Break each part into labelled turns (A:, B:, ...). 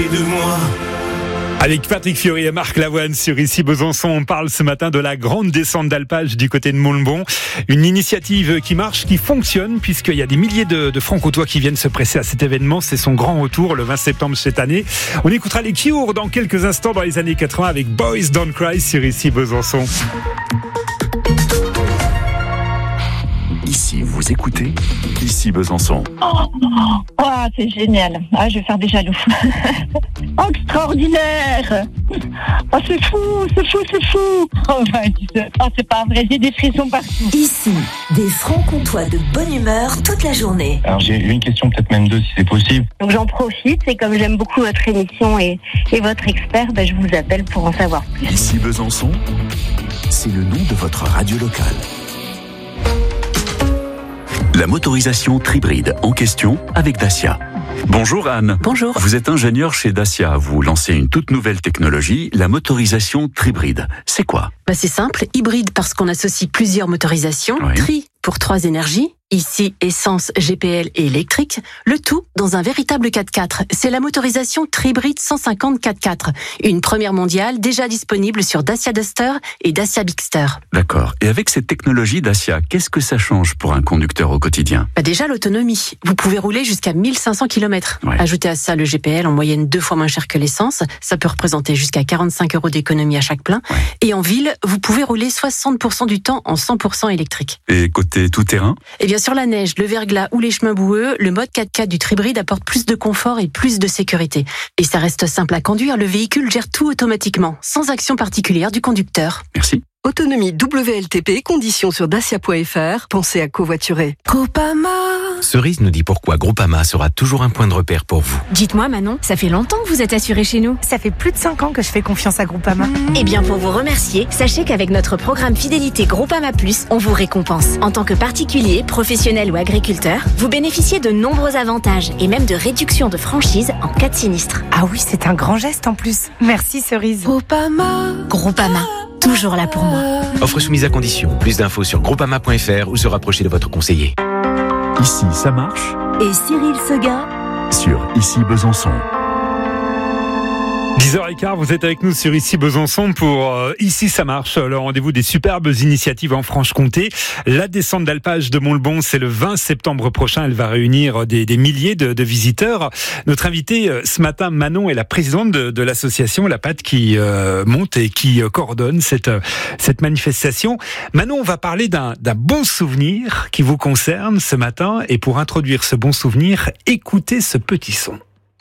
A: de moi.
B: Avec Patrick Fiori et Marc Lavoine sur Ici Besançon, on parle ce matin de la grande descente d'alpage du côté de Montbon. Une initiative qui marche, qui fonctionne, puisqu'il y a des milliers de Franc-Comtois qui viennent se presser à cet événement. C'est son grand retour le 20 septembre cette année. On écoutera les Cure dans quelques instants dans les années 80 avec Boys Don't Cry sur Ici Besançon.
C: Ici, vous écoutez Ici Besançon.
D: Oh, c'est génial. Ah, je vais faire des jaloux. Oh, extraordinaire. Oh, c'est fou. Oh, c'est pas vrai, j'ai des frissons partout.
E: Ici, des Franc-Comtois de bonne humeur toute la journée.
F: Alors j'ai une question, peut-être même deux si c'est possible.
D: Donc j'en profite et comme j'aime beaucoup votre émission et votre expert, je vous appelle pour en savoir plus.
C: Ici Besançon, c'est le nom de votre radio locale. La motorisation Tribride en question avec Dacia. Bonjour Anne.
E: Bonjour.
C: Vous êtes ingénieure chez Dacia. Vous lancez une toute nouvelle technologie, la motorisation Tribride. C'est quoi ?
E: C'est simple, hybride parce qu'on associe plusieurs motorisations,
C: Oui.
E: Tri pour 3 énergies, ici essence, GPL et électrique, le tout dans un véritable 4x4. C'est la motorisation Tribride 150 4x4, une première mondiale déjà disponible sur Dacia Duster et Dacia Bigster.
C: D'accord. Et avec cette technologie Dacia, qu'est-ce que ça change pour un conducteur au quotidien ?
E: Déjà l'autonomie, vous pouvez rouler jusqu'à 1500 km.
C: Ouais.
E: Ajoutez à ça le GPL en moyenne 2 fois moins cher que l'essence, ça peut représenter jusqu'à 45 € d'économie à chaque plein.
C: Ouais.
E: Et en ville, vous pouvez rouler 60% du temps en 100% électrique.
C: Et côté tout-terrain ?
E: Et bien sur la neige, le verglas ou les chemins boueux, le mode 4x4 du Tribride apporte plus de confort et plus de sécurité. Et ça reste simple à conduire, le véhicule gère tout automatiquement, sans action particulière du conducteur.
C: Merci.
G: Autonomie WLTP, conditions sur dacia.fr. Pensez à covoiturer. Groupama.
H: Cerise nous dit pourquoi Groupama sera toujours un point de repère pour vous.
I: Dites-moi Manon, ça fait longtemps que vous êtes assurée chez nous.
J: Ça fait plus de 5 ans que je fais confiance à Groupama.
I: Eh bien pour vous remercier, sachez qu'avec notre programme fidélité Groupama Plus, on vous récompense. En tant que particulier, professionnel ou agriculteur, vous bénéficiez de nombreux avantages et même de réductions de franchise en cas de sinistre.
J: Ah oui, c'est un grand geste en plus. Merci Cerise.
G: Groupama.
I: Groupama, toujours là pour moi.
H: Offre soumise à condition. Plus d'infos sur groupama.fr ou se rapprocher de votre conseiller.
C: Ici, ça marche
E: Et Cyril Seguin
C: sur Ici Besançon.
B: 10h15, vous êtes avec nous sur Ici Besançon pour Ici ça marche, le rendez-vous des superbes initiatives en Franche-Comté. La descente d'alpage de Montbon, c'est le 20 septembre prochain. Elle va réunir des milliers de visiteurs. Notre invitée ce matin, Manon, est la présidente de l'association La Patte qui monte et qui coordonne cette manifestation. Manon, on va parler d'un bon souvenir qui vous concerne ce matin. Et pour introduire ce bon souvenir, écoutez ce petit son.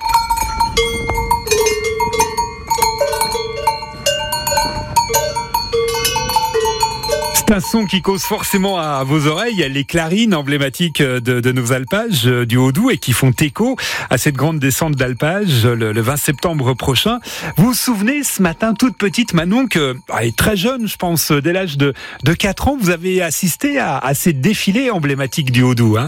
B: C'est un son qui cause forcément à vos oreilles les clarines emblématiques de nos alpages du Haut-Doubs et qui font écho à cette grande descente d'alpage le 20 septembre prochain. Vous vous souvenez ce matin, toute petite Manon, elle est très jeune, je pense, dès l'âge de 4 ans, vous avez assisté à ces défilés emblématiques du Haut-Doubs, hein ?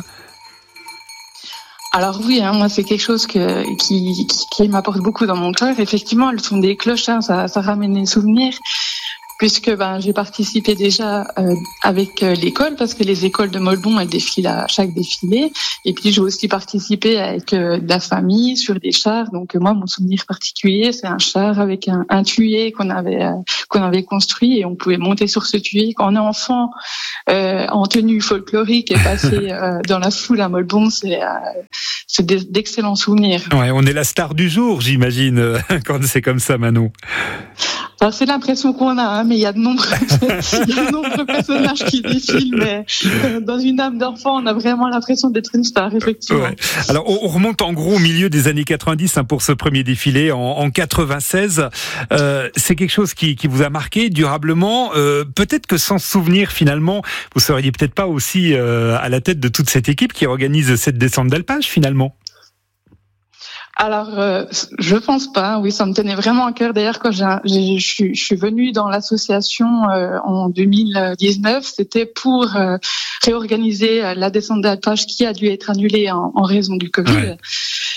K: Alors oui, moi c'est quelque chose qui m'apporte beaucoup dans mon cœur. Effectivement, le son des cloches, ça ramène des souvenirs. Puisque j'ai participé déjà avec l'école, parce que les écoles de Montbon elles défilent à chaque défilé, et puis j'ai aussi participé avec de la famille sur des chars. Donc moi mon souvenir particulier c'est un char avec un tuyau qu'on avait construit et on pouvait monter sur ce tuyau. Quand on est enfant en tenue folklorique et passer dans la foule à Montbon, c'est d'excellents souvenirs.
B: Ouais, on est la star du jour, j'imagine, quand c'est comme ça, Manon.
K: Alors c'est l'impression qu'on a, mais il y a de nombreux personnages qui défilent, mais dans une âme d'enfant, on a vraiment l'impression d'être une star, effectivement. Ouais.
B: Alors on remonte en gros au milieu des années 90 pour ce premier défilé en 96. C'est quelque chose qui vous a marqué durablement. Peut-être que sans se souvenir finalement, vous seriez peut-être pas aussi à la tête de toute cette équipe qui organise cette descente d'alpage finalement.
K: Alors, je pense pas. Oui, ça me tenait vraiment à cœur. D'ailleurs, quand je suis venue dans l'association en 2019, c'était pour réorganiser la descente d'alpage qui a dû être annulée en raison du Covid. Ouais.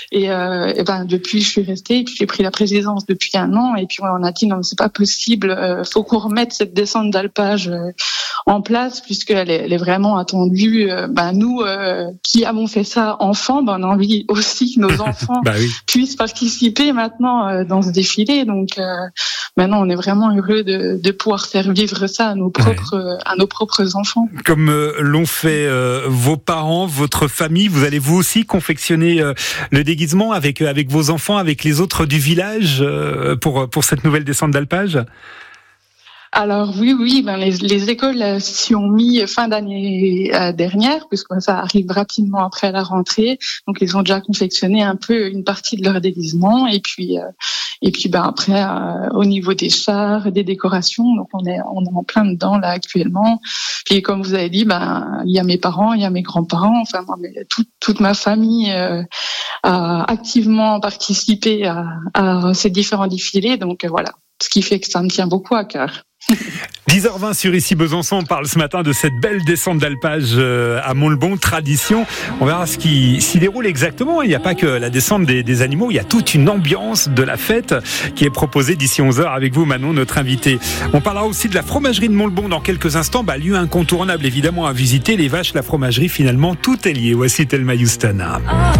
K: Et ben depuis, je suis restée. Et puis j'ai pris la présidence depuis 1 an. Et puis on a dit non, c'est pas possible. Faut qu'on remette cette descente d'alpage en place, puisqu'elle est vraiment attendue. Nous qui avons fait ça enfants, on a envie aussi que nos enfants puissent participer maintenant dans ce défilé. Donc maintenant, on est vraiment heureux de pouvoir faire vivre ça à nos propres enfants.
B: Comme l'ont fait vos parents, votre famille, vous allez vous aussi confectionner le déguisement avec vos enfants, avec les autres du village pour cette nouvelle descente d'alpage?
K: Alors oui, les écoles s'y ont mis fin d'année dernière, puisque ça arrive rapidement après la rentrée. Donc ils ont déjà confectionné un peu une partie de leur déguisement, et puis après au niveau des chars, des décorations, donc on est en plein dedans là actuellement. Puis comme vous avez dit, il y a mes parents, il y a mes grands-parents, enfin moi, toute ma famille a activement participé à ces différents défilés. Donc voilà, ce qui fait que ça me tient beaucoup à cœur.
B: 10h20 sur Ici Besançon, on parle ce matin de cette belle descente d'alpage à Montleban, tradition. On verra ce qui s'y déroule exactement. Il n'y a pas que la descente des animaux, il y a toute une ambiance de la fête qui est proposée d'ici 11h avec vous, Manon, notre invitée. On parlera aussi de la fromagerie de Montleban dans quelques instants. Lieu incontournable évidemment à visiter, les vaches, la fromagerie, finalement tout est lié. Voici Thelma Houston.